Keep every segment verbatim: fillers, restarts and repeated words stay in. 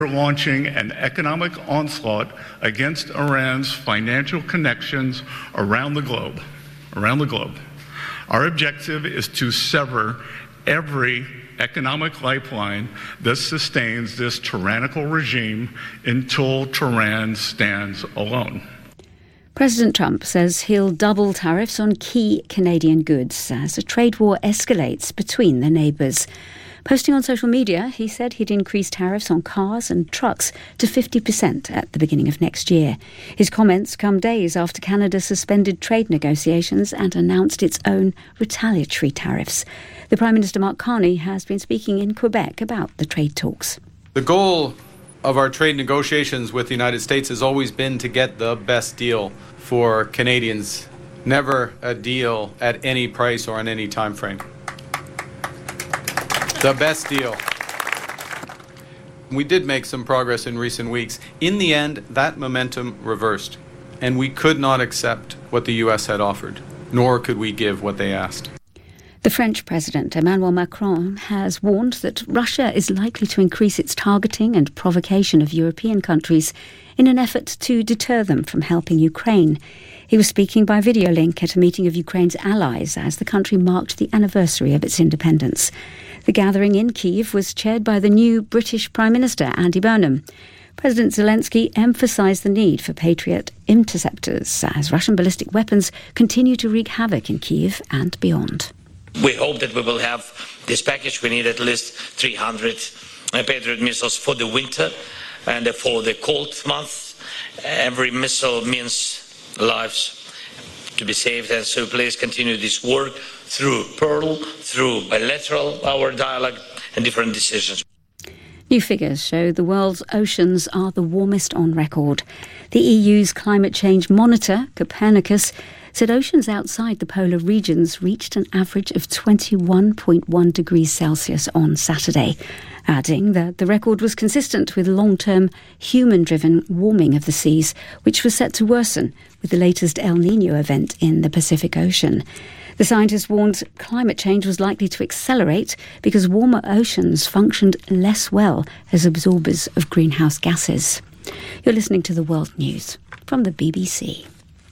launching an economic onslaught against Iran's financial connections around the globe. Around the globe. Our objective is to sever every economic lifeline that sustains this tyrannical regime until Tehran stands alone. President Trump says he'll double tariffs on key Canadian goods as a trade war escalates between the neighbours. Posting on social media, he said he'd increase tariffs on cars and trucks to fifty percent at the beginning of next year. His comments come days after Canada suspended trade negotiations and announced its own retaliatory tariffs. The Prime Minister Mark Carney has been speaking in Quebec about the trade talks. The goal of our trade negotiations with the United States has always been to get the best deal for Canadians, never a deal at any price or on any time frame. The best deal. We did make some progress in recent weeks. In the end, that momentum reversed, and we could not accept what the U S had offered, nor could we give what they asked. The French President Emmanuel Macron has warned that Russia is likely to increase its targeting and provocation of European countries in an effort to deter them from helping Ukraine. He was speaking by video link at a meeting of Ukraine's allies as the country marked the anniversary of its independence. The gathering in Kyiv was chaired by the new British Prime Minister, Andy Burnham. President Zelensky emphasised the need for Patriot interceptors as Russian ballistic weapons continue to wreak havoc in Kyiv and beyond. We hope that we will have this package. We need at least three hundred uh, Patriot missiles for the winter and uh, for the cold months. Every missile means lives to be saved, and so please continue this work through Pearl, through bilateral, our dialogue and different decisions. New figures show the world's oceans are the warmest on record. The E U's climate change monitor, Copernicus, said oceans outside the polar regions reached an average of twenty-one point one degrees Celsius on Saturday, adding that the record was consistent with long-term human-driven warming of the seas, which was set to worsen with the latest El Niño event in the Pacific Ocean. The scientists warned climate change was likely to accelerate because warmer oceans functioned less well as absorbers of greenhouse gases. You're listening to the World News from the B B C.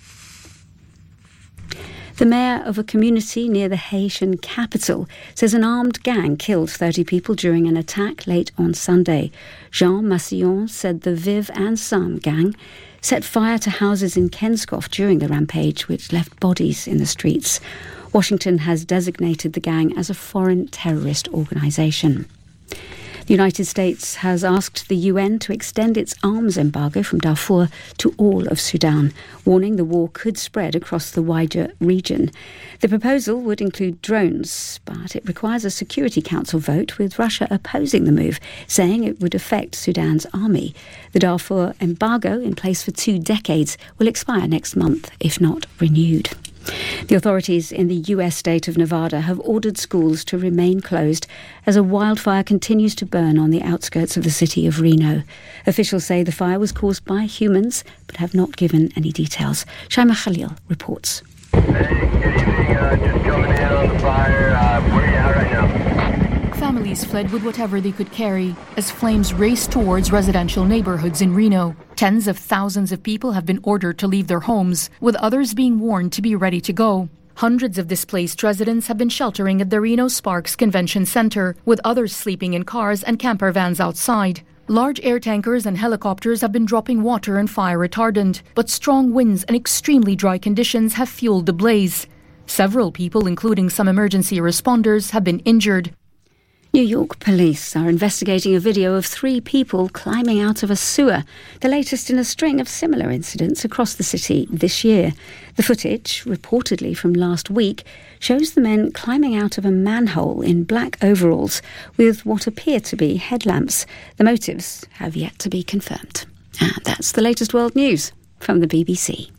The mayor of a community near the Haitian capital says an armed gang killed thirty people during an attack late on Sunday. Jean Massillon said the Viv and Sam gang set fire to houses in Kenscoff during the rampage, which left bodies in the streets. Washington has designated the gang as a foreign terrorist organisation. The United States has asked the U N to extend its arms embargo from Darfur to all of Sudan, warning the war could spread across the wider region. The proposal would include drones, but it requires a Security Council vote, with Russia opposing the move, saying it would affect Sudan's army. The Darfur embargo, in place for two decades, will expire next month if not renewed. The authorities in the U S state of Nevada have ordered schools to remain closed as a wildfire continues to burn on the outskirts of the city of Reno. Officials say the fire was caused by humans, but have not given any details. Shaima Khalil reports. Hey, good evening. Uh, just coming in on the fire. Uh, where are you at right now? Families fled with whatever they could carry as flames raced towards residential neighborhoods in Reno. Tens of thousands of people have been ordered to leave their homes, with others being warned to be ready to go. Hundreds of displaced residents have been sheltering at the Reno Sparks Convention Center, with others sleeping in cars and camper vans outside. Large air tankers and helicopters have been dropping water and fire retardant, but strong winds and extremely dry conditions have fueled the blaze. Several people, including some emergency responders, have been injured. New York police are investigating a video of three people climbing out of a sewer, the latest in a string of similar incidents across the city this year. The footage, reportedly from last week, shows the men climbing out of a manhole in black overalls with what appear to be headlamps. The motives have yet to be confirmed. And that's the latest world news from the B B C.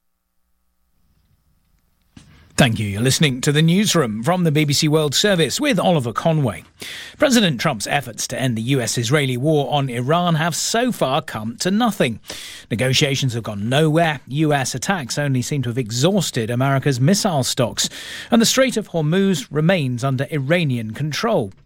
Thank you. You're listening to the Newsroom from the B B C World Service with Oliver Conway. President Trump's efforts to end the U S-Israeli war on Iran have so far come to nothing. Negotiations have gone nowhere. U S attacks only seem to have exhausted America's missile stocks, and the Strait of Hormuz remains under Iranian control.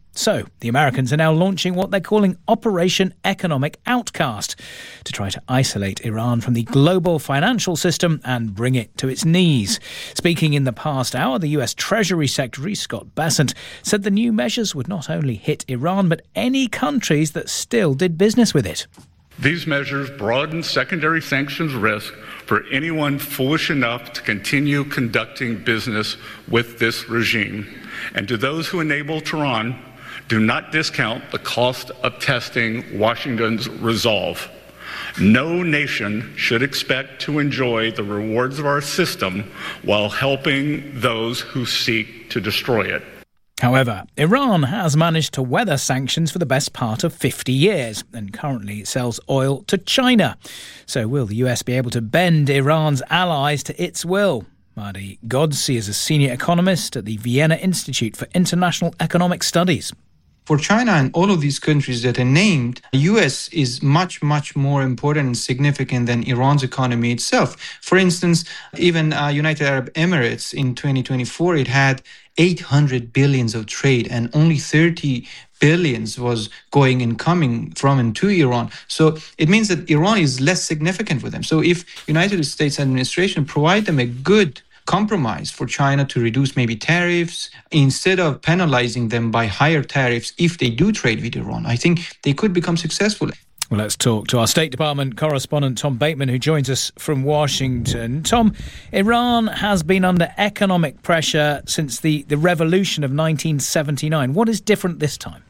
So the Americans are now launching what they're calling Operation Economic Outcast to try to isolate Iran from the global financial system and bring it to its knees. Speaking in the past hour, the U S Treasury Secretary Scott Bessent said the new measures would not only hit Iran but any countries that still did business with it. These measures broaden secondary sanctions risk for anyone foolish enough to continue conducting business with this regime. And to those who enable Tehran, do not discount the cost of testing Washington's resolve. No nation should expect to enjoy the rewards of our system while helping those who seek to destroy it. However, Iran has managed to weather sanctions for the best part of fifty years and currently sells oil to China. So will the U S be able to bend Iran's allies to its will? Mahdi Godsi is a senior economist at the Vienna Institute for International Economic Studies. For China and all of these countries that are named, the U S is much, much more important and significant than Iran's economy itself. For instance, even uh, United Arab Emirates in twenty twenty-four, it had eight hundred billions of trade and only thirty billions was going and coming from and to Iran. So it means that Iran is less significant for them. So if United States administration provide them a good compromise for China to reduce maybe tariffs instead of penalizing them by higher tariffs if they do trade with Iran, I think they could become successful. Well, let's talk to our State Department correspondent Tom Bateman, who joins us from Washington. Tom, Iran has been under economic pressure since the, the revolution of nineteen seventy-nine. What is different this time?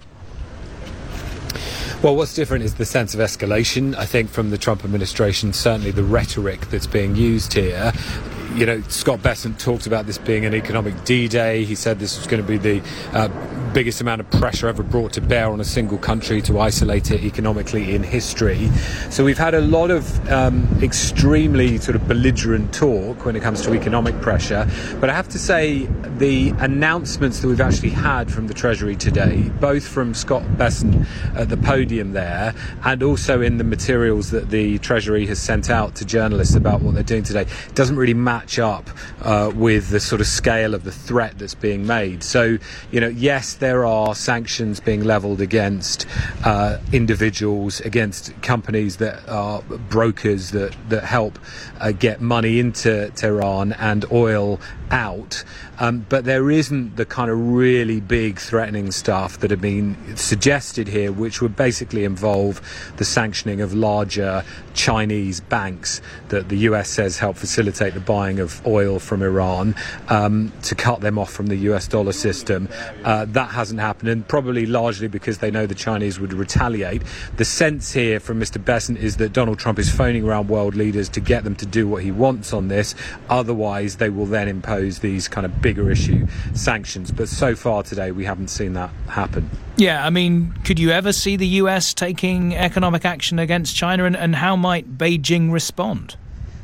Well, what's different is the sense of escalation, I think, from the Trump administration, certainly the rhetoric that's being used here. You know, Scott Bessent talked about this being an economic D-Day. He said this was going to be the uh, biggest amount of pressure ever brought to bear on a single country to isolate it economically in history. So we've had a lot of um, extremely sort of belligerent talk when it comes to economic pressure. But I have to say the announcements that we've actually had from the Treasury today, both from Scott Bessent at the podium there and also in the materials that the Treasury has sent out to journalists about what they're doing today, doesn't really match up uh, with the sort of scale of the threat that's being made. So, you know, yes, there are sanctions being levelled against uh, individuals, against companies that are brokers that, that help uh, get money into Tehran and oil out. Um, but there isn't the kind of really big threatening stuff that have been suggested here, which would basically involve the sanctioning of larger Chinese banks that the U S says help facilitate the buying of oil from Iran um, to cut them off from the U S dollar system. Uh, that hasn't happened, and probably largely because they know the Chinese would retaliate. The sense here from Mister Bessent is that Donald Trump is phoning around world leaders to get them to do what he wants on this. Otherwise, they will then impose these kind of bigger issue sanctions. But so far today, we haven't seen that happen. Yeah, I mean, could you ever see the U S taking economic action against China, and, and how might Beijing respond?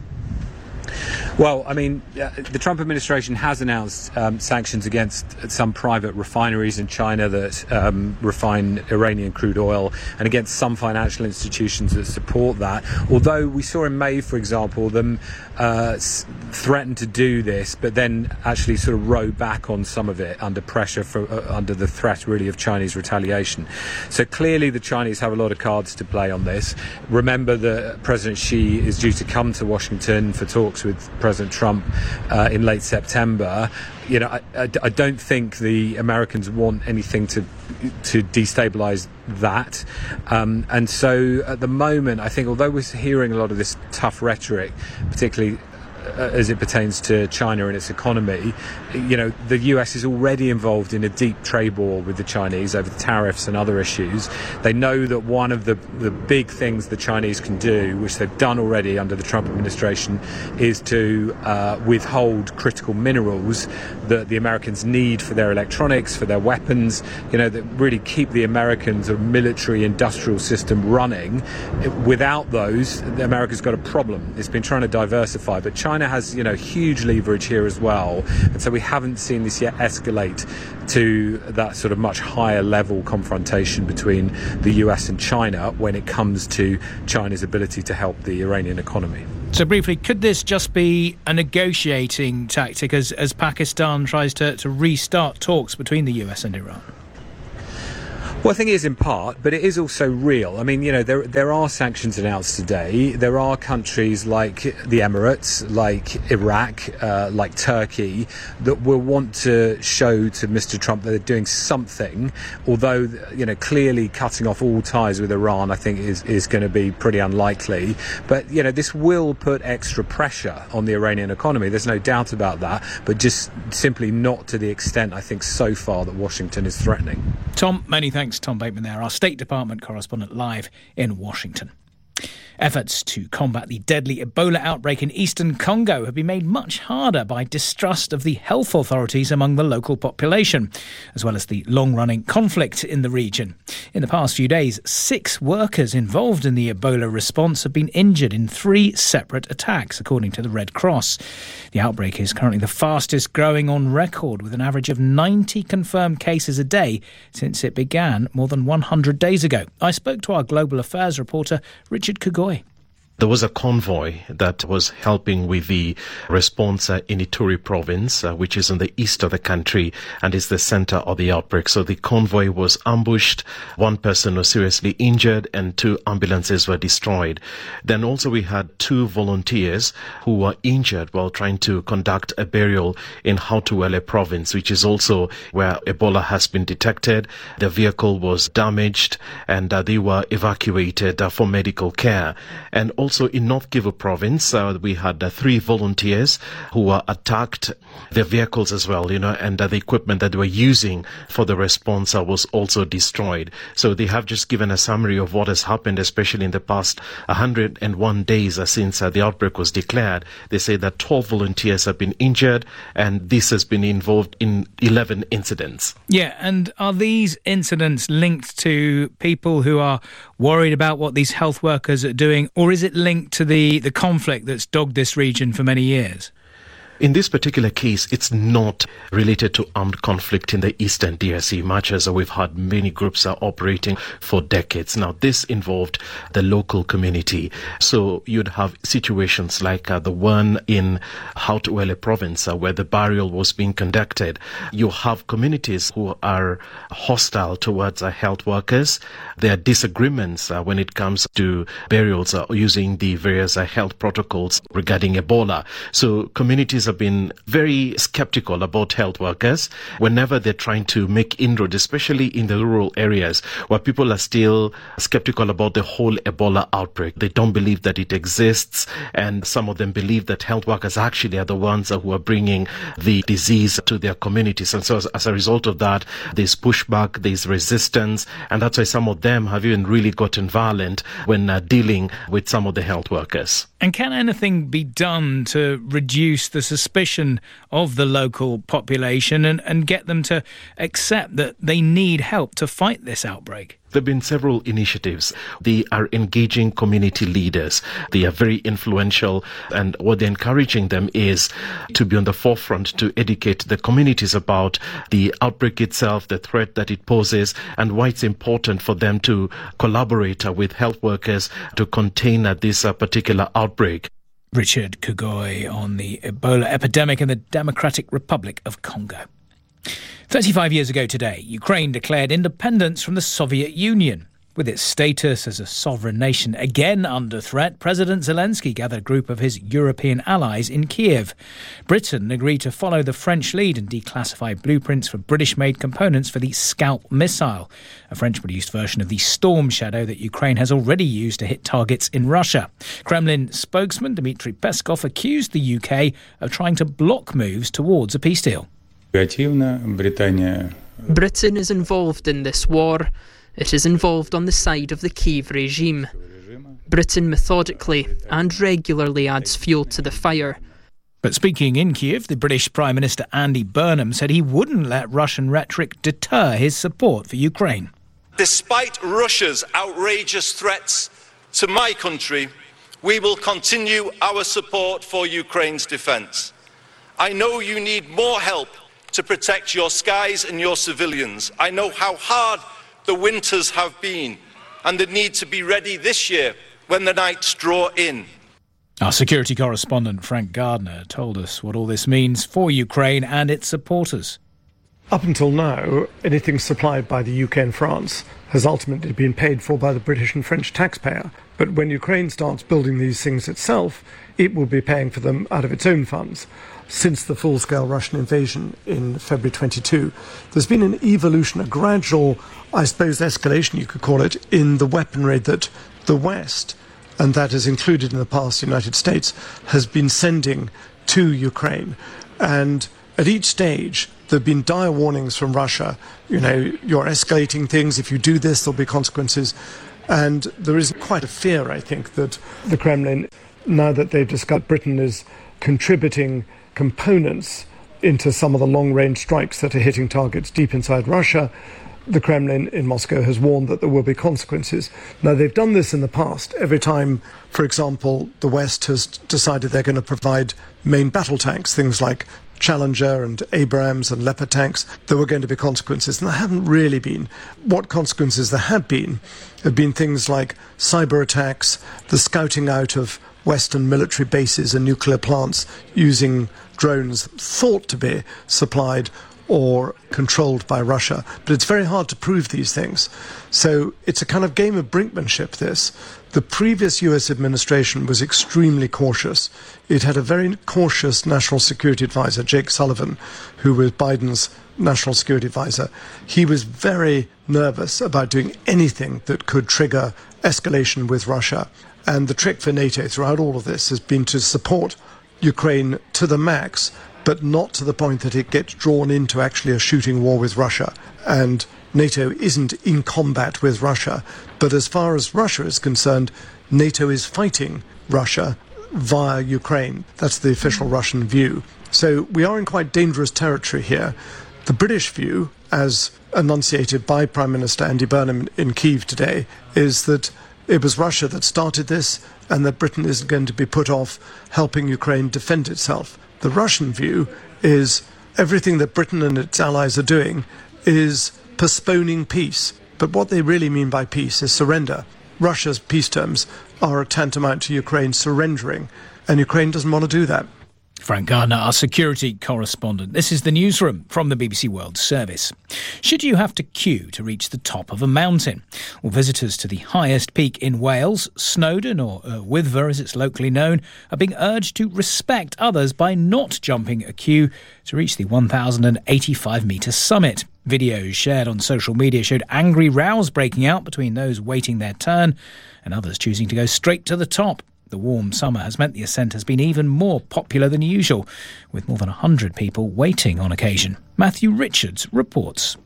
Well, I mean, uh, the Trump administration has announced um, sanctions against some private refineries in China that um, refine Iranian crude oil, and against some financial institutions that support that. Although we saw in May, for example, them uh, s- threaten to do this, but then actually sort of row back on some of it under pressure, for, uh, under the threat really of Chinese retaliation. So clearly the Chinese have a lot of cards to play on this. Remember that President Xi is due to come to Washington for talks with President Trump uh, in late September. You know, I, I, I don't think the Americans want anything to to destabilise that. Um, and so at the moment, I think, although we're hearing a lot of this tough rhetoric, particularly as it pertains to China and its economy, you know, the U S is already involved in a deep trade war with the Chinese over the tariffs and other issues. They know that one of the, the big things the Chinese can do, which they've done already under the Trump administration, is to uh, withhold critical minerals that the Americans need for their electronics, for their weapons, you know, that really keep the American sort of military industrial system running. Without those, America's got a problem. It's been trying to diversify, but China has, you know, huge leverage here as well, and so we haven't seen this yet escalate to that sort of much higher level confrontation between the U S and China when it comes to China's ability to help the Iranian economy. So briefly, could this just be a negotiating tactic as, as Pakistan tries to, to restart talks between the U S and Iran? Well, I think it is in part, but it is also real. I mean, you know, there there are sanctions announced today. There are countries like the Emirates, like Iraq, uh, like Turkey, that will want to show to Mister Trump that they're doing something, although, you know, clearly cutting off all ties with Iran, I think, is, is going to be pretty unlikely. But, you know, this will put extra pressure on the Iranian economy. There's no doubt about that, but just simply not to the extent, I think, so far that Washington is threatening. Tom, many thanks. Tom Bateman there, our State Department correspondent live in Washington. Efforts to combat the deadly Ebola outbreak in eastern Congo have been made much harder by distrust of the health authorities among the local population, as well as the long-running conflict in the region. In the past few days, six workers involved in the Ebola response have been injured in three separate attacks, according to the Red Cross. The outbreak is currently the fastest growing on record, with an average of ninety confirmed cases a day since it began more than one hundred days ago. I spoke to our Global Affairs reporter, Richard Kugoy. There was a convoy that was helping with the response uh, in Ituri province, uh, which is in the east of the country and is the center of the outbreak. So the convoy was ambushed, one person was seriously injured, and two ambulances were destroyed. Then also we had two volunteers who were injured while trying to conduct a burial in Hautuele province, which is also where Ebola has been detected. The vehicle was damaged and uh, they were evacuated uh, for medical care. And also Also in North Kivu province, uh, we had uh, three volunteers who were attacked, their vehicles as well, you know, and uh, the equipment that they were using for the response uh, was also destroyed. So they have just given a summary of what has happened, especially in the past one hundred one days uh, since uh, the outbreak was declared. They say that twelve volunteers have been injured, and this has been involved in eleven incidents. Yeah, and are these incidents linked to people who are worried about what these health workers are doing, or is it linked to the, the conflict that's dogged this region for many years? In this particular case, it's not related to armed conflict in the eastern D R C, much as we've had many groups are operating for decades. Now, this involved the local community. So you'd have situations like uh, the one in Hautuele province uh, where the burial was being conducted. You have communities who are hostile towards uh, health workers. There are disagreements uh, when it comes to burials uh, using the various uh, health protocols regarding Ebola. So communities have been very skeptical about health workers whenever they're trying to make inroads, especially in the rural areas where people are still skeptical about the whole Ebola outbreak. They don't believe that it exists, and some of them believe that health workers actually are the ones who are bringing the disease to their communities. And so as, as a result of that, there's pushback, there's resistance, and that's why some of them have even really gotten violent when uh, dealing with some of the health workers. And can anything be done to reduce the suspicion of the local population and, and get them to accept that they need help to fight this outbreak? There have been several initiatives. They are engaging community leaders. They are very influential, and what they're encouraging them is to be on the forefront to educate the communities about the outbreak itself, the threat that it poses, and why it's important for them to collaborate with health workers to contain this particular outbreak. Richard Kugoy on the Ebola epidemic in the Democratic Republic of Congo. thirty-five years ago today, Ukraine declared independence from the Soviet Union. With its status as a sovereign nation again under threat, President Zelensky gathered a group of his European allies in Kiev. Britain agreed to follow the French lead and declassify blueprints for British-made components for the Scalp missile, a French-produced version of the Storm Shadow that Ukraine has already used to hit targets in Russia. Kremlin spokesman Dmitry Peskov accused the U K of trying to block moves towards a peace deal. Britain is involved in this war. It is involved on the side of the Kyiv regime. Britain methodically and regularly adds fuel to the fire. But speaking in Kyiv, the British Prime Minister Andy Burnham said he wouldn't let Russian rhetoric deter his support for Ukraine. Despite Russia's outrageous threats to my country, we will continue our support for Ukraine's defence. I know you need more help to protect your skies and your civilians. I know how hard the winters have been and the need to be ready this year when the nights draw in. Our security correspondent Frank Gardner told us what all this means for Ukraine and its supporters. Up until now, anything supplied by the U K and France has ultimately been paid for by the British and French taxpayer. But when Ukraine starts building these things itself, it will be paying for them out of its own funds. Since the full-scale Russian invasion in February twenty-two, there's been an evolution, a gradual, I suppose, escalation, you could call it, in the weaponry that the West, and that is included in the past the United States, has been sending to Ukraine. And at each stage, there have been dire warnings from Russia. You know, you're escalating things. If you do this, there'll be consequences. And there is quite a fear, I think, that the Kremlin, now that they've discovered Britain is contributing components into some of the long-range strikes that are hitting targets deep inside Russia, the Kremlin in Moscow has warned that there will be consequences. Now, they've done this in the past. Every time, for example, the West has decided they're going to provide main battle tanks, things like Challenger and Abrams and Leopard tanks, there were going to be consequences. And there haven't really been. What consequences there have been have been things like cyber attacks, the scouting out of Western military bases and nuclear plants using drones thought to be supplied or controlled by Russia. But it's very hard to prove these things. So it's a kind of game of brinkmanship, this. The previous U S administration was extremely cautious. It had a very cautious national security advisor, Jake Sullivan, who was Biden's national security advisor. He was very nervous about doing anything that could trigger escalation with Russia. And the trick for NATO throughout all of this has been to support Ukraine to the max, but not to the point that it gets drawn into actually a shooting war with Russia. And NATO isn't in combat with Russia. But as far as Russia is concerned, NATO is fighting Russia via Ukraine. That's the official Russian view. So we are in quite dangerous territory here. The British view, as enunciated by Prime Minister Andy Burnham in Kyiv today, is that it was Russia that started this and that Britain isn't going to be put off helping Ukraine defend itself. The Russian view is everything that Britain and its allies are doing is postponing peace. But what they really mean by peace is surrender. Russia's peace terms are tantamount to Ukraine surrendering, and Ukraine doesn't want to do that. Frank Gardner, our security correspondent. This is the Newsroom from the B B C World Service. Should you have to queue to reach the top of a mountain? Well, visitors to the highest peak in Wales, Snowdon, or uh, Wyddfa as it's locally known, are being urged to respect others by not jumping a queue to reach the one thousand eighty-five metre summit. Videos shared on social media showed angry rows breaking out between those waiting their turn and others choosing to go straight to the top. The warm summer has meant the ascent has been even more popular than usual, with more than one hundred people waiting on occasion. Matthew Richards reports.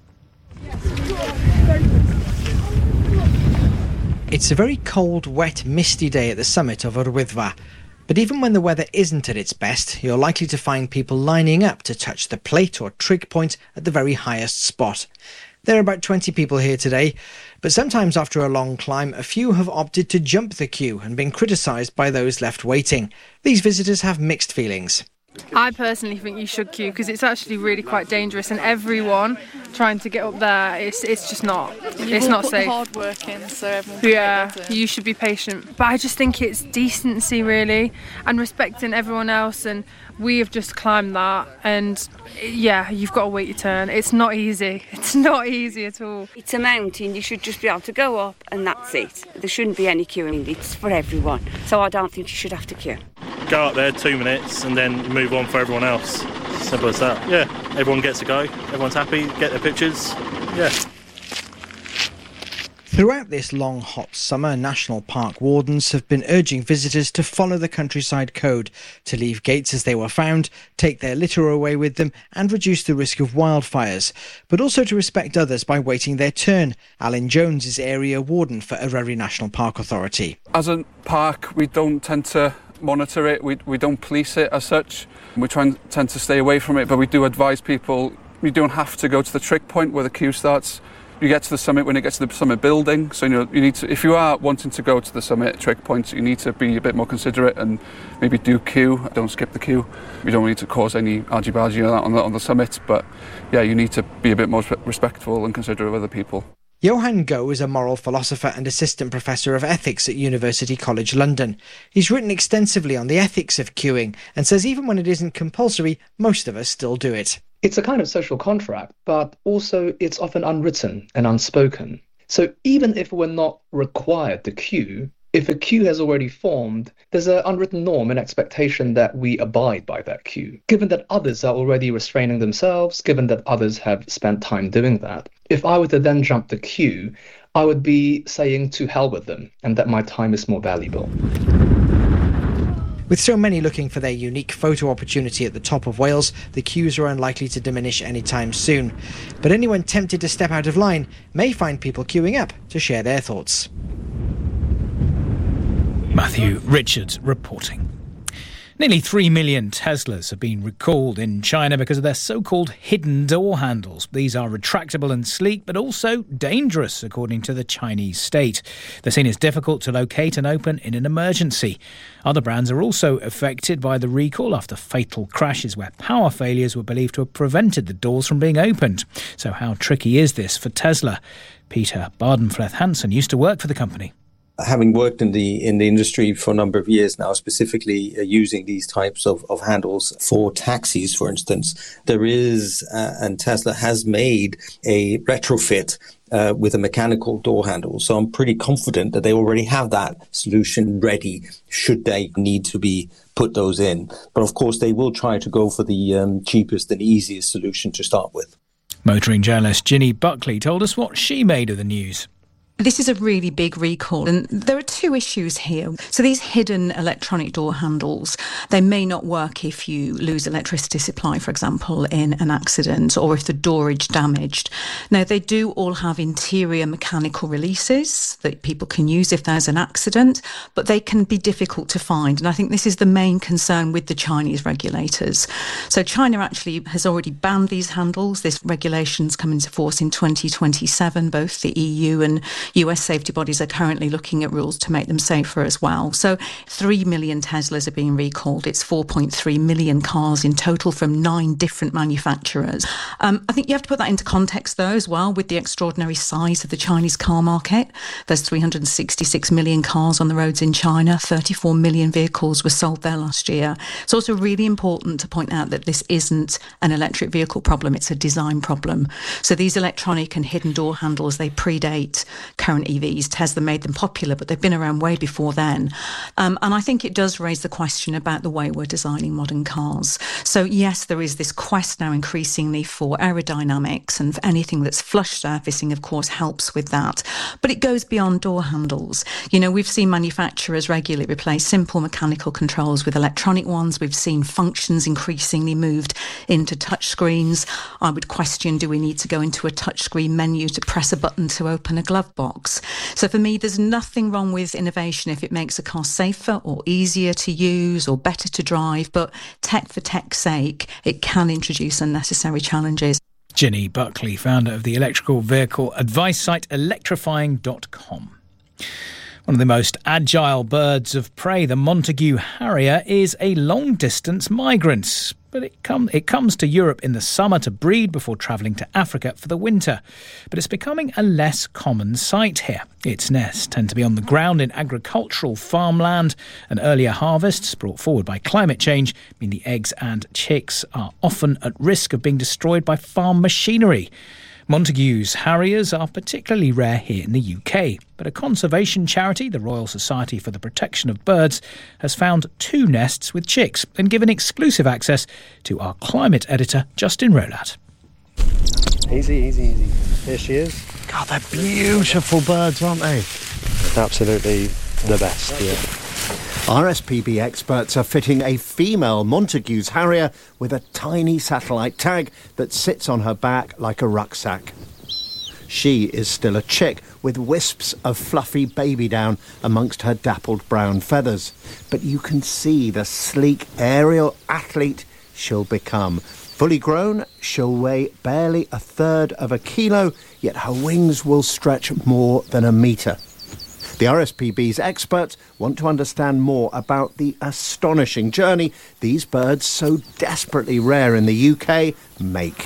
It's a very cold, wet, misty day at the summit of Yr Wyddfa. But even when the weather isn't at its best, you're likely to find people lining up to touch the plate or trig point at the very highest spot. There are about twenty people here today, but sometimes after a long climb, a few have opted to jump the queue and been criticised by those left waiting. These visitors have mixed feelings. I personally think you should queue because it's actually really quite dangerous, and everyone trying to get up there, it's it's just not, it's not safe. Hard work in, so everyone can yeah, get it. You should be patient. But I just think it's decency really, and respecting everyone else. And we have just climbed that, and yeah, you've got to wait your turn. It's not easy. It's not easy at all. It's a mountain. You should just be able to go up, and that's it. There shouldn't be any queuing. It's for everyone. So I don't think you should have to queue. Go up there two minutes and then move on for everyone else. Simple as that. Yeah, everyone gets to go. Everyone's happy, get their pictures. Yeah. Throughout this long, hot summer, national park wardens have been urging visitors to follow the countryside code, to leave gates as they were found, take their litter away with them and reduce the risk of wildfires, but also to respect others by waiting their turn. Alan Jones is area warden for Eryri National Park Authority. As a park, we don't tend to monitor it, we, we don't police it as such. We try and tend to stay away from it, but we do advise people you don't have to go to the trig point where the queue starts. You get to the summit when it gets to the summit building, so you know you need to. If you are wanting to go to the summit trig points, you need to be a bit more considerate and maybe do queue. Don't skip the queue. You don't need to cause any argy-bargy on the, on the summit, but yeah, you need to be a bit more respectful and considerate of other people. Johan Goh is a moral philosopher and assistant professor of ethics at University College London. He's written extensively on the ethics of queuing and says even when it isn't compulsory, most of us still do it. It's a kind of social contract, but also it's often unwritten and unspoken. So even if we're not required to queue, if a queue has already formed, there's an unwritten norm and expectation that we abide by that queue, given that others are already restraining themselves, given that others have spent time doing that. If I were to then jump the queue, I would be saying to hell with them and that my time is more valuable. With so many looking for their unique photo opportunity at the top of Wales, the queues are unlikely to diminish anytime soon. But anyone tempted to step out of line may find people queuing up to share their thoughts. Matthew Richards reporting. Nearly three million Teslas have been recalled in China because of their so-called hidden door handles. These are retractable and sleek, but also dangerous, according to the Chinese state. They're seen as difficult to locate and open in an emergency. Other brands are also affected by the recall after fatal crashes where power failures were believed to have prevented the doors from being opened. So how tricky is this for Tesla? Peter Bardenfleth Hansen used to work for the company. Having worked in the in the industry for a number of years now, specifically uh, using these types of, of handles for taxis, for instance, there is, uh, and Tesla has made a retrofit uh, with a mechanical door handle. So I'm pretty confident that they already have that solution ready should they need to be put those in. But of course, they will try to go for the um, cheapest and easiest solution to start with. Motoring journalist Ginny Buckley told us what she made of the news. This is a really big recall, and there are two issues here. So these hidden electronic door handles, they may not work if you lose electricity supply, for example, in an accident, or if the door is damaged. Now, they do all have interior mechanical releases that people can use if there's an accident, but they can be difficult to find. And I think this is the main concern with the Chinese regulators. So China actually has already banned these handles. This regulation's come into force in twenty twenty-seven. Both the E U and U S safety bodies are currently looking at rules to make them safer as well. So three million Teslas are being recalled. It's four point three million cars in total from nine different manufacturers. Um, I think you have to put that into context, though, as well, with the extraordinary size of the Chinese car market. There's three hundred sixty-six million cars on the roads in China. thirty-four million vehicles were sold there last year. It's also really important to point out that this isn't an electric vehicle problem. It's a design problem. So these electronic and hidden door handles, they predate current E Vs. Tesla made them popular, but they've been around way before then. Um, and I think it does raise the question about the way we're designing modern cars. So yes, there is this quest now increasingly for aerodynamics, and anything that's flush surfacing, of course, helps with that. But it goes beyond door handles. You know, we've seen manufacturers regularly replace simple mechanical controls with electronic ones. We've seen functions increasingly moved into touchscreens. I would question, do we need to go into a touchscreen menu to press a button to open a glove box? So for me, there's nothing wrong with innovation if it makes a car safer or easier to use or better to drive, but tech for tech's sake, it can introduce unnecessary challenges. Ginny Buckley, founder of the electrical vehicle advice site electrifying dot com. One of the most agile birds of prey, the Montague harrier, is a long-distance migrant. But it, com- it comes to Europe in the summer to breed before travelling to Africa for the winter. But it's becoming a less common sight here. Its nests tend to be on the ground in agricultural farmland, and earlier harvests brought forward by climate change mean the eggs and chicks are often at risk of being destroyed by farm machinery. Montague's harriers are particularly rare here in the U K, but a conservation charity, the Royal Society for the Protection of Birds, has found two nests with chicks and given exclusive access to our climate editor, Justin Rowlatt. Easy, easy, easy. Here she is. God, they're beautiful birds, aren't they? Absolutely the best, yeah. R S P B experts are fitting a female Montague's harrier with a tiny satellite tag that sits on her back like a rucksack. She is still a chick with wisps of fluffy baby down amongst her dappled brown feathers. But you can see the sleek aerial athlete she'll become. Fully grown, she'll weigh barely a third of a kilo, yet her wings will stretch more than a metre. The R S P B's experts want to understand more about the astonishing journey these birds, so desperately rare in the U K, make.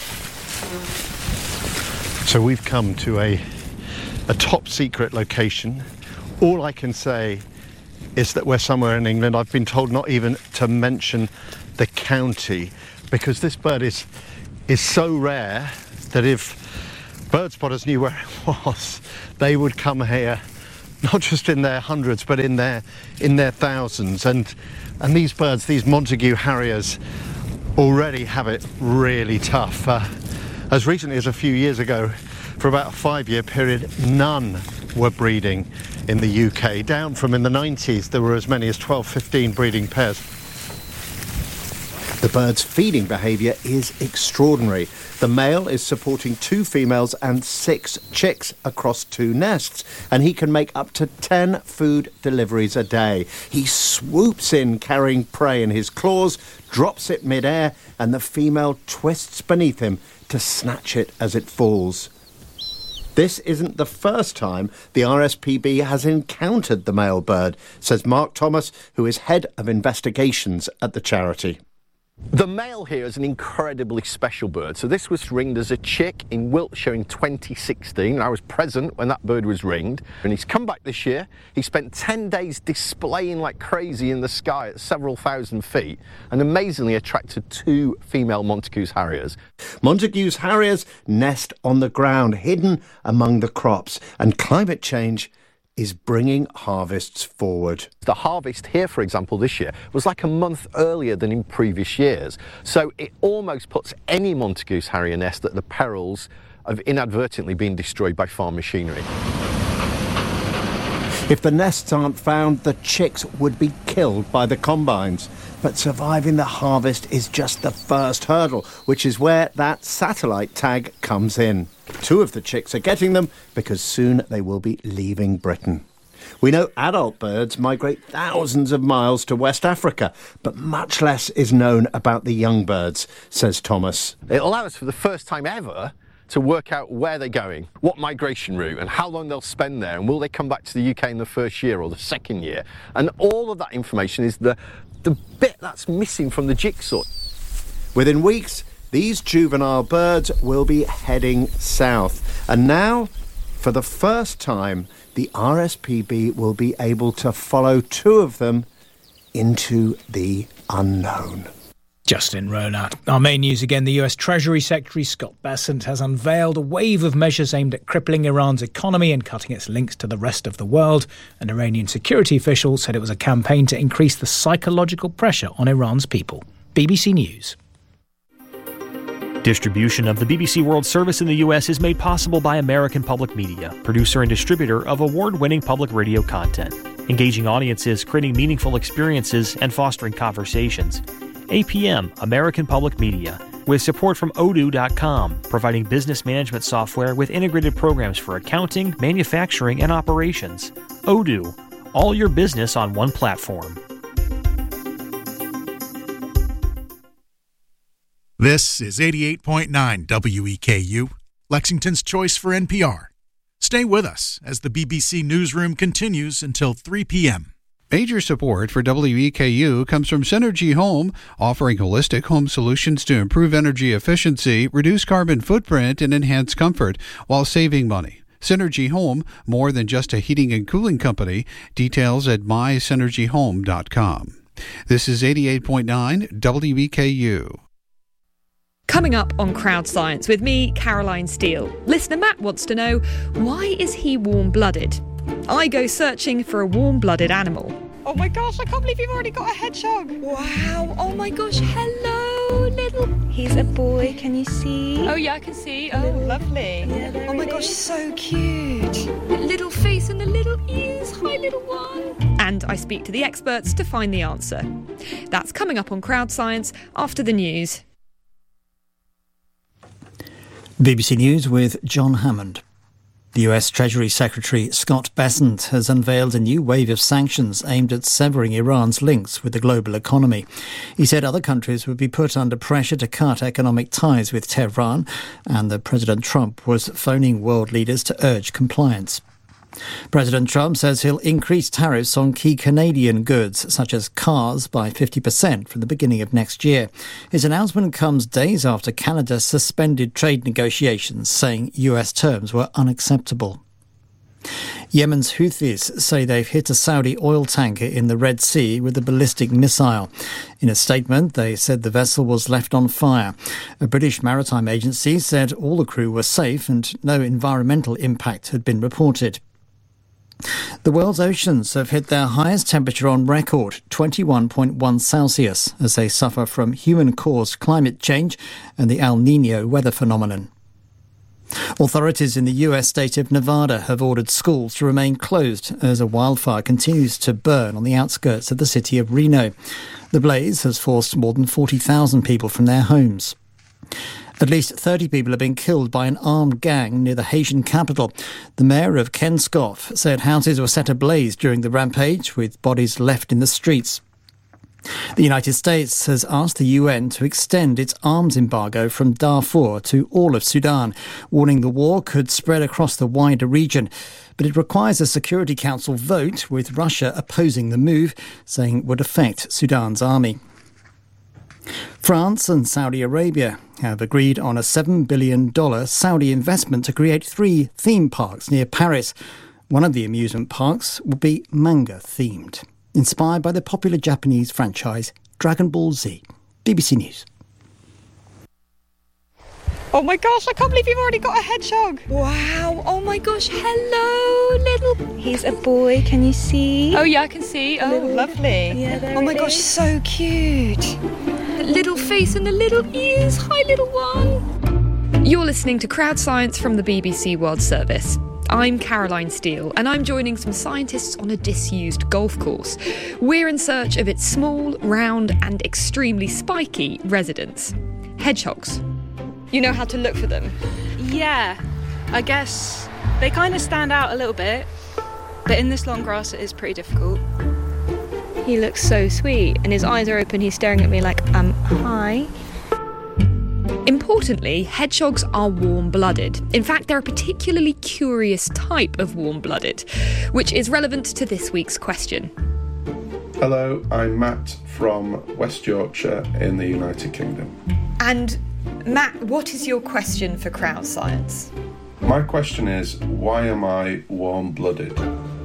So we've come to a, a top secret location. All I can say is that we're somewhere in England. I've been told not even to mention the county, because this bird is is so rare that if bird spotters knew where it was, they would come here, not just in their hundreds, but in their in their thousands. And and these birds, these Montague Harriers, already have it really tough. Uh, as recently as a few years ago, for about a five-year period, none were breeding in the U K. Down from in the nineties, there were as many as twelve, fifteen breeding pairs. The bird's feeding behaviour is extraordinary. The male is supporting two females and six chicks across two nests, and he can make up to ten food deliveries a day. He swoops in carrying prey in his claws, drops it mid-air, and the female twists beneath him to snatch it as it falls. This isn't the first time the R S P B has encountered the male bird, says Mark Thomas, who is head of investigations at the charity. The male here is an incredibly special bird. So this was ringed as a chick in Wiltshire in twenty sixteen. I was present when that bird was ringed, and he's come back this year. He spent ten days displaying like crazy in the sky at several thousand feet, and amazingly attracted two female Montague's Harriers. Montague's Harriers nest on the ground, hidden among the crops, and climate change is bringing harvests forward. The harvest here, for example, this year was like a month earlier than in previous years. So it almost puts any Montague's Harrier nest at the perils of inadvertently being destroyed by farm machinery. If the nests aren't found, the chicks would be killed by the combines. But surviving the harvest is just the first hurdle, which is where that satellite tag comes in. Two of the chicks are getting them because soon they will be leaving Britain. We know adult birds migrate thousands of miles to West Africa, but much less is known about the young birds, says Thomas. It allows us for the first time ever to work out where they're going, what migration route, and how long they'll spend there, and will they come back to the U K in the first year or the second year. And all of that information is the, the bit that's missing from the jigsaw. Within weeks, these juvenile birds will be heading south. And now, for the first time, the R S P B will be able to follow two of them into the unknown. Justin Ronat. Our main news again, the U S Treasury Secretary Scott Bessent has unveiled a wave of measures aimed at crippling Iran's economy and cutting its links to the rest of the world. An Iranian security official said it was a campaign to increase the psychological pressure on Iran's people. B B C News. Distribution of the B B C World Service in the U S is made possible by American Public Media, producer and distributor of award-winning public radio content, engaging audiences, creating meaningful experiences, and fostering conversations. A P M, American Public Media, with support from odoo dot com, providing business management software with integrated programs for accounting, manufacturing, and operations. Odoo, all your business on one platform. This is eighty-eight point nine W E K U, Lexington's choice for N P R. Stay with us as the B B C Newsroom continues until three p.m. Major support for W E K U comes from Synergy Home, offering holistic home solutions to improve energy efficiency, reduce carbon footprint, and enhance comfort while saving money. Synergy Home, more than just a heating and cooling company. Details at my synergy home dot com. This is eighty-eight point nine W E K U. Coming up on Crowd Science with me, Caroline Steele. Listener Matt wants to know, why is he warm-blooded? I go searching for a warm-blooded animal. Oh my gosh, I can't believe you've already got a hedgehog. Wow, oh my gosh, hello, little... He's a boy, can you see? Oh yeah, I can see. Oh, lovely. Yeah, oh my gosh, so cute. The little face and the little ears. Hi, little one. And I speak to the experts to find the answer. That's coming up on Crowd Science after the news. B B C News with John Hammond. The U S Treasury Secretary Scott Bessent has unveiled a new wave of sanctions aimed at severing Iran's links with the global economy. He said other countries would be put under pressure to cut economic ties with Tehran, and that President Trump was phoning world leaders to urge compliance. President Trump says he'll increase tariffs on key Canadian goods, such as cars, by fifty percent from the beginning of next year. His announcement comes days after Canada suspended trade negotiations, saying U S terms were unacceptable. Yemen's Houthis say they've hit a Saudi oil tanker in the Red Sea with a ballistic missile. In a statement, they said the vessel was left on fire. A British maritime agency said all the crew were safe and no environmental impact had been reported. The world's oceans have hit their highest temperature on record, twenty-one point one Celsius, as they suffer from human-caused climate change and the El Niño weather phenomenon. Authorities in the U S state of Nevada have ordered schools to remain closed as a wildfire continues to burn on the outskirts of the city of Reno. The blaze has forced more than forty thousand people from their homes. At least thirty people have been killed by an armed gang near the Haitian capital. The mayor of Kenskoff said houses were set ablaze during the rampage, with bodies left in the streets. The United States has asked the U N to extend its arms embargo from Darfur to all of Sudan, warning the war could spread across the wider region. But it requires a Security Council vote, with Russia opposing the move, saying it would affect Sudan's army. France and Saudi Arabia have agreed on a seven billion dollars Saudi investment to create three theme parks near Paris. One of the amusement parks will be manga-themed, inspired by the popular Japanese franchise Dragon Ball Z. B B C News. Oh my gosh, I can't believe you've already got a hedgehog. Wow, oh my gosh, hello, little... He's a boy, can you see? Oh yeah, I can see. Oh, little... lovely. Yeah, there oh my it gosh, is. so cute. The little face and the little ears. Hi, little one. You're listening to Crowd Science from the B B C World Service. I'm Caroline Steele, and I'm joining some scientists on a disused golf course. We're in search of its small, round and extremely spiky residents. Hedgehogs. You know how to look for them? Yeah, I guess they kind of stand out a little bit, but in this long grass it is pretty difficult. He looks so sweet, and his eyes are open. He's staring at me like, um, hi. Importantly, hedgehogs are warm-blooded. In fact, they're a particularly curious type of warm-blooded, which is relevant to this week's question. Hello, I'm Matt from West Yorkshire in the United Kingdom. And Matt, what is your question for Crowd Science? My question is, why am I warm-blooded?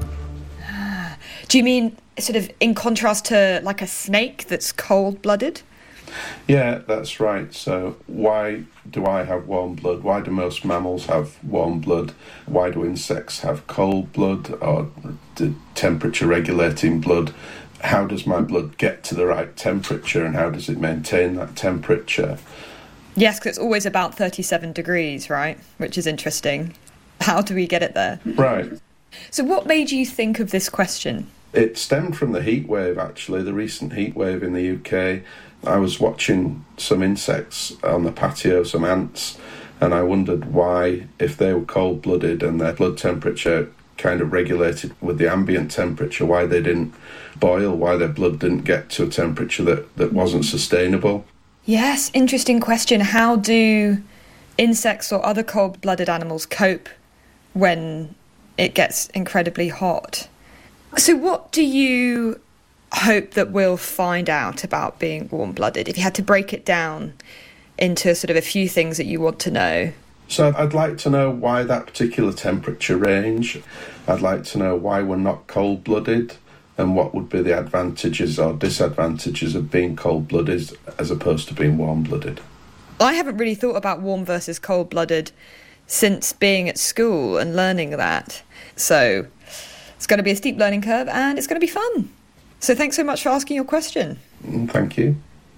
Do you mean sort of in contrast to like a snake that's cold-blooded? Yeah, that's right. So why do I have warm blood? Why do most mammals have warm blood? Why do insects have cold blood or the temperature regulating blood? How does my blood get to the right temperature and how does it maintain that temperature? Yes, because it's always about thirty-seven degrees, right? Which is interesting. How do we get it there? Right. So what made you think of this question? It stemmed from the heat wave, actually, the recent heat wave in the U K. I was watching some insects on the patio, some ants, and I wondered why, if they were cold-blooded and their blood temperature kind of regulated with the ambient temperature, why they didn't boil, why their blood didn't get to a temperature that, that wasn't sustainable. Yes, interesting question. How do insects or other cold-blooded animals cope when it gets incredibly hot? So what do you hope that we'll find out about being warm-blooded, if you had to break it down into sort of a few things that you want to know? So I'd like to know why that particular temperature range. I'd like to know why we're not cold-blooded and what would be the advantages or disadvantages of being cold-blooded as opposed to being warm-blooded. I haven't really thought about warm versus cold-blooded since being at school and learning that. So it's going to be a steep learning curve and it's going to be fun. So thanks so much for asking your question. Thank you.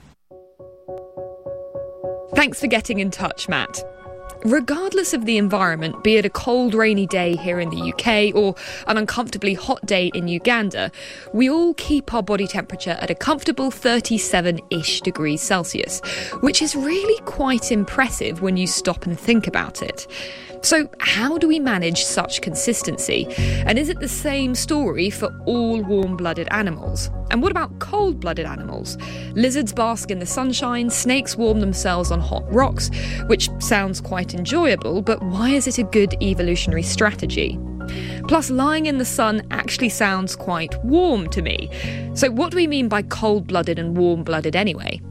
Thanks for getting in touch, Matt. Regardless of the environment, be it a cold, rainy day here in the U K or an uncomfortably hot day in Uganda, we all keep our body temperature at a comfortable thirty-seven-ish degrees Celsius, which is really quite impressive when you stop and think about it. So how do we manage such consistency? And is it the same story for all warm-blooded animals? And what about cold-blooded animals? Lizards bask in the sunshine, snakes warm themselves on hot rocks, which sounds quite enjoyable, but why is it a good evolutionary strategy? Plus, lying in the sun actually sounds quite warm to me. So what do we mean by cold-blooded and warm-blooded anyway?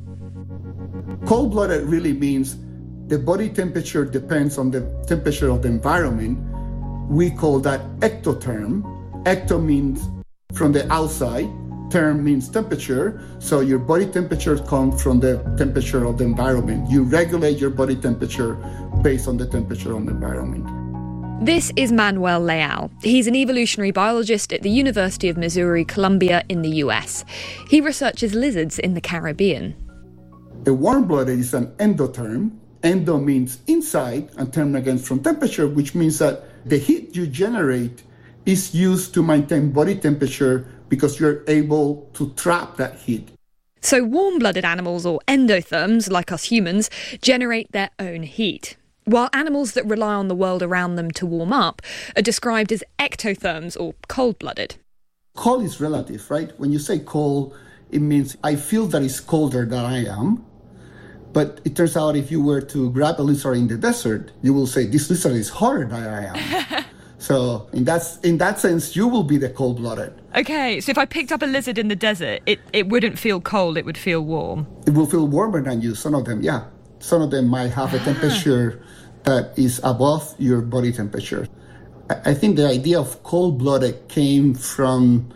Cold-blooded really means the body temperature depends on the temperature of the environment, We call that ectotherm. Ecto means from the outside, term means temperature, so your body temperature comes from the temperature of the environment. You regulate your body temperature based on the temperature of the environment. This is Manuel Leal. He's an evolutionary biologist at the University of Missouri, Columbia in the U S. He researches lizards in the Caribbean. A warm-blooded is an endotherm. Endo means inside, and term again from temperature, which means that the heat you generate is used to maintain body temperature because you're able to trap that heat. So warm-blooded animals, or endotherms, like us humans, generate their own heat, while animals that rely on the world around them to warm up are described as ectotherms, or cold-blooded. Cold is relative, right? When you say cold, it means I feel that it's colder than I am. But it turns out if you were to grab a lizard in the desert, you will say, this lizard is hotter than I am. So in that, in that sense, you will be the cold-blooded. Okay, so if I picked up a lizard in the desert, it, it wouldn't feel cold, it would feel warm. It will feel warmer than you, some of them, yeah. Some of them might have a temperature that is above your body temperature. I think the idea of cold-blooded came from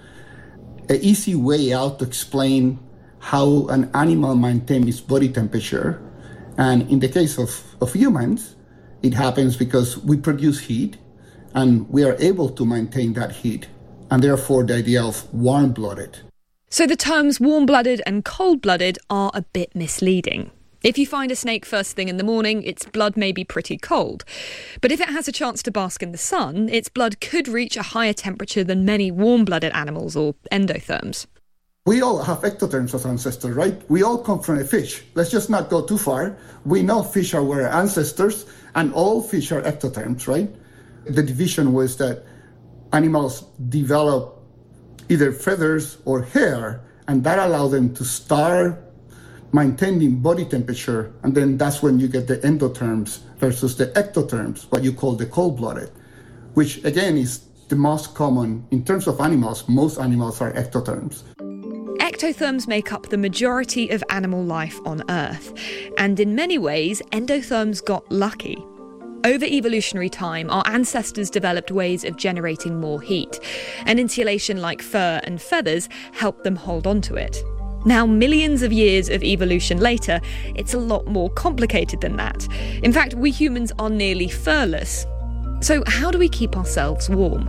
an easy way out to explain how an animal maintains its body temperature. And in the case of, of humans, it happens because we produce heat and we are able to maintain that heat. And therefore, the idea of warm-blooded. So the terms warm-blooded and cold-blooded are a bit misleading. If you find a snake first thing in the morning, its blood may be pretty cold. But if it has a chance to bask in the sun, its blood could reach a higher temperature than many warm-blooded animals, or endotherms. We all have ectotherms as ancestors, right? We all come from a fish. Let's just not go too far. We know fish are our ancestors, and all fish are ectotherms, right? The division was that animals develop either feathers or hair, and that allowed them to start maintaining body temperature, and then that's when you get the endotherms versus the ectotherms, what you call the cold-blooded, which again is the most common. In terms of animals, most animals are ectotherms. Ectotherms make up the majority of animal life on Earth, and in many ways, endotherms got lucky. Over evolutionary time, our ancestors developed ways of generating more heat, and insulation like fur and feathers helped them hold on to it. Now, millions of years of evolution later, it's a lot more complicated than that. In fact, we humans are nearly furless. So how do we keep ourselves warm?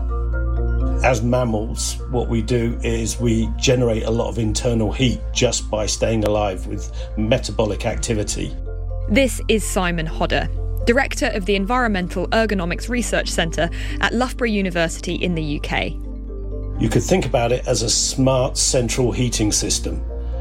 As mammals, what we do is we generate a lot of internal heat just by staying alive with metabolic activity. This is Simon Hodder, Director of the Environmental Ergonomics Research Centre at Loughborough University in the U K. You could think about it as a smart central heating system.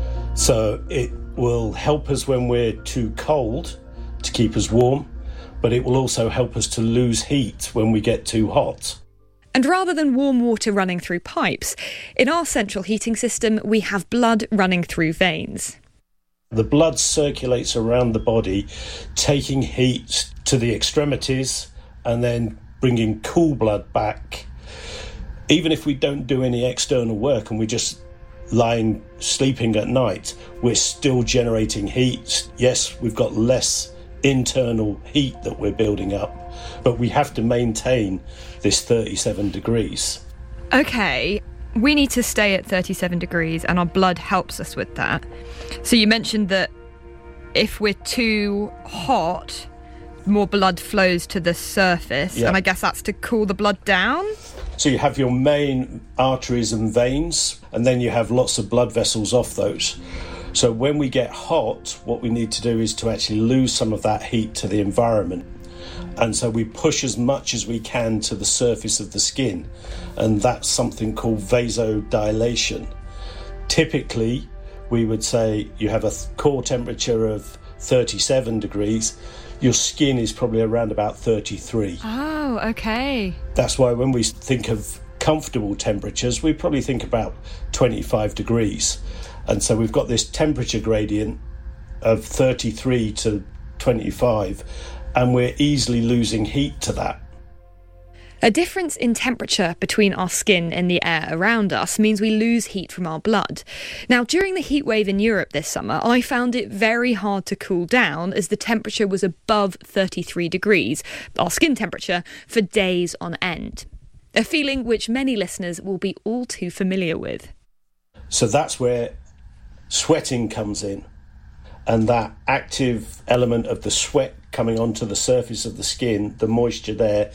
So it will help us when we're too cold to keep us warm, but it will also help us to lose heat when we get too hot. And rather than warm water running through pipes, in our central heating system, we have blood running through veins. The blood circulates around the body, taking heat to the extremities and then bringing cool blood back. Even if we don't do any external work and we just lying sleeping at night, we're still generating heat. Yes, we've got less internal heat that we're building up, but we have to maintain this thirty-seven degrees. Okay, we need to stay at thirty-seven degrees and our blood helps us with that. So you mentioned that if we're too hot, more blood flows to the surface, yep. And I guess that's to cool the blood down? So you have your main arteries and veins, and then you have lots of blood vessels off those. So when we get hot, what we need to do is to actually lose some of that heat to the environment. And so we push as much as we can to the surface of the skin, and that's something called vasodilation. Typically, we would say you have a core temperature of thirty-seven degrees, your skin is probably around about thirty-three. Oh, okay. That's why when we think of comfortable temperatures, we probably think about twenty-five degrees. And so we've got this temperature gradient of thirty-three to twenty-five, and we're easily losing heat to that. A difference in temperature between our skin and the air around us means we lose heat from our blood. Now, during the heat wave in Europe this summer, I found it very hard to cool down as the temperature was above thirty-three degrees, our skin temperature, for days on end. A feeling which many listeners will be all too familiar with. So that's where sweating comes in, and that active element of the sweat coming onto the surface of the skin, the moisture there,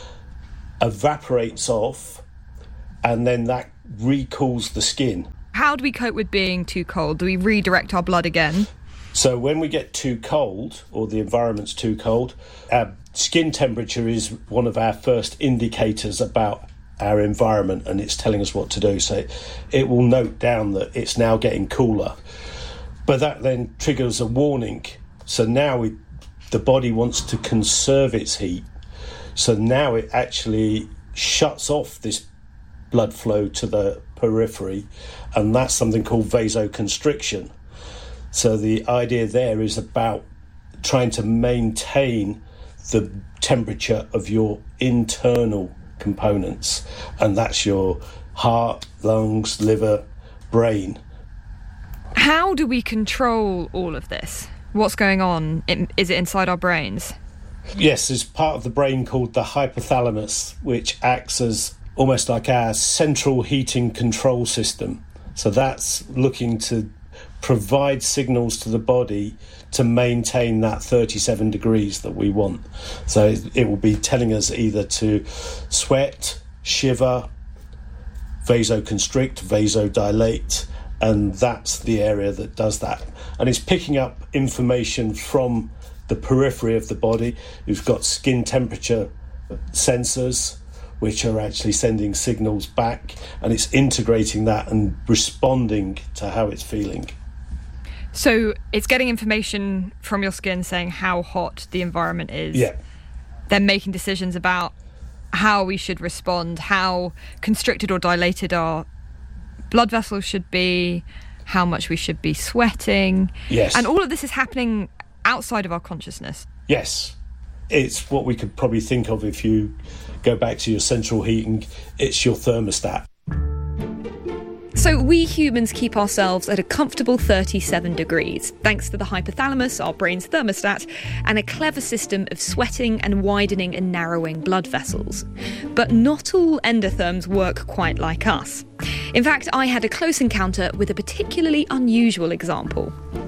evaporates off, and then that recools the skin. How do we cope with being too cold? Do we redirect our blood again? So when we get too cold, or the environment's too cold, our skin temperature is one of our first indicators about our environment, and it's telling us what to do. So it will note down that it's now getting cooler. But that then triggers a warning. So now we, the body wants to conserve its heat. So now it actually shuts off this blood flow to the periphery, and that's something called vasoconstriction. So the idea there is about trying to maintain the temperature of your internal components, and that's your heart, lungs, liver, brain. How do we control all of this? What's going on? Is it inside our brains? Yes, there's part of the brain called the hypothalamus, which acts as almost like our central heating control system. So that's looking to provide signals to the body to maintain that thirty-seven degrees that we want. So it will be telling us either to sweat, shiver, vasoconstrict, vasodilate, and that's the area that does that. And it's picking up information from the periphery of the body. You've got skin temperature sensors, which are actually sending signals back, and it's integrating that and responding to how it's feeling. So it's getting information from your skin saying how hot the environment is. Yeah. Then making decisions about how we should respond, how constricted or dilated our blood vessels should be, how much we should be sweating. Yes. And all of this is happening outside of our consciousness. Yes. It's what we could probably think of if you go back to your central heating. It's your thermostat. So we humans keep ourselves at a comfortable thirty-seven degrees, thanks to the hypothalamus, our brain's thermostat, and a clever system of sweating and widening and narrowing blood vessels. But not all endotherms work quite like us. In fact, I had a close encounter with a particularly unusual example.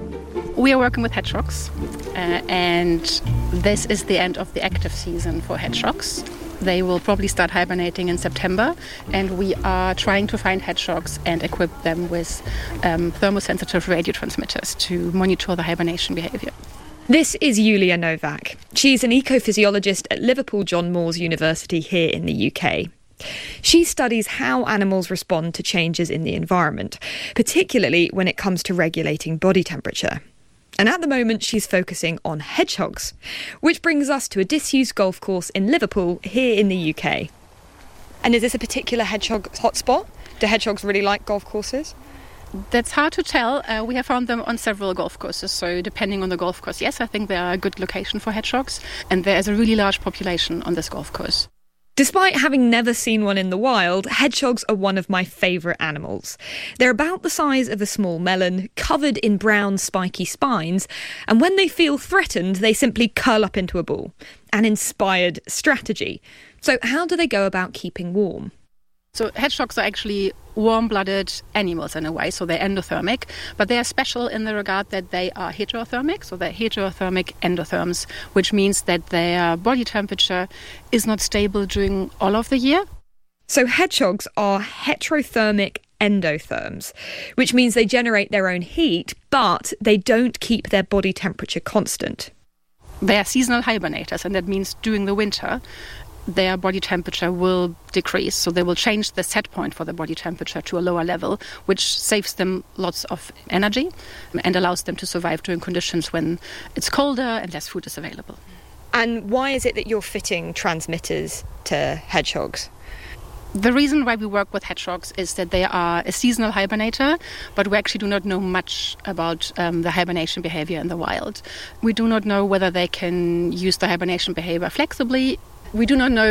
We are working with hedgehogs, uh, and this is the end of the active season for hedgehogs. They will probably start hibernating in September, and we are trying to find hedgehogs and equip them with um, thermosensitive radio transmitters to monitor the hibernation behaviour. This is Yulia Novak. She's an ecophysiologist at Liverpool John Moores University here in the U K. She studies how animals respond to changes in the environment, particularly when it comes to regulating body temperature. And at the moment, she's focusing on hedgehogs, which brings us to a disused golf course in Liverpool, here in the U K. And is this a particular hedgehog hotspot? Do hedgehogs really like golf courses? That's hard to tell. Uh, we have found them on several golf courses, so depending on the golf course, yes, I think they are a good location for hedgehogs, and there is a really large population on this golf course. Despite having never seen one in the wild, hedgehogs are one of my favourite animals. They're about the size of a small melon, covered in brown spiky spines, and when they feel threatened, they simply curl up into a ball. An inspired strategy. So how do they go about keeping warm? So hedgehogs are actually warm-blooded animals in a way, so they're endothermic, but they are special in the regard that they are heterothermic, so they're heterothermic endotherms, which means that their body temperature is not stable during all of the year. So hedgehogs are heterothermic endotherms, which means they generate their own heat, but they don't keep their body temperature constant. They are seasonal hibernators, and that means during the winter, their body temperature will decrease. So they will change the set point for the body temperature to a lower level, which saves them lots of energy and allows them to survive during conditions when it's colder and less food is available. And why is it that you're fitting transmitters to hedgehogs? The reason why we work with hedgehogs is that they are a seasonal hibernator, but we actually do not know much about um, the hibernation behavior in the wild. We do not know whether they can use the hibernation behavior flexibly. We do not know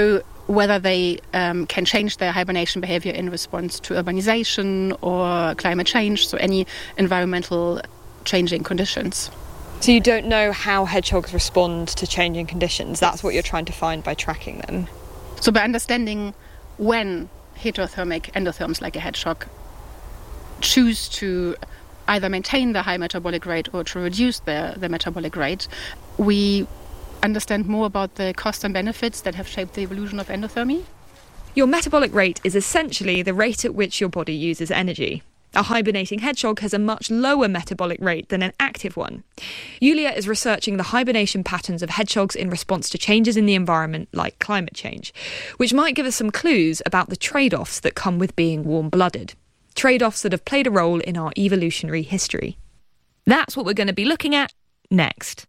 whether they um, can change their hibernation behavior in response to urbanization or climate change, so any environmental changing conditions. So you don't know how hedgehogs respond to changing conditions. That's what you're trying to find by tracking them. So by understanding when heterothermic endotherms like a hedgehog choose to either maintain their high metabolic rate or to reduce their, their metabolic rate, we understand more about the costs and benefits that have shaped the evolution of endothermy. Your metabolic rate is essentially the rate at which your body uses energy. A hibernating hedgehog has a much lower metabolic rate than an active one. Julia is researching the hibernation patterns of hedgehogs in response to changes in the environment like climate change, which might give us some clues about the trade-offs that come with being warm-blooded. Trade-offs that have played a role in our evolutionary history. That's what we're going to be looking at next.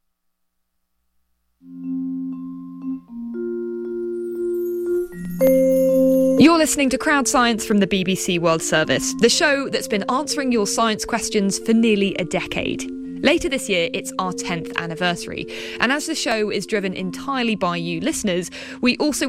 You're listening to Crowd Science from the B B C World Service, the show that's been answering your science questions for nearly a decade. Later this year, it's our tenth anniversary. And as the show is driven entirely by you listeners, we also